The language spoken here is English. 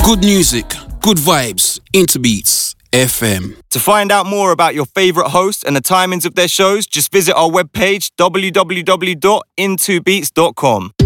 Good music, good vibes, Interbeats FM. To find out more about your favourite hosts and the timings of their shows, just visit our webpage www.intobeats.com.